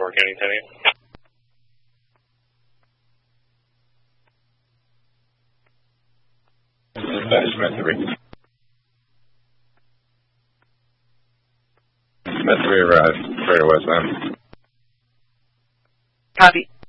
Door County 10. That is Smith 3. Smith 3 arrived. Straight westbound. Copy.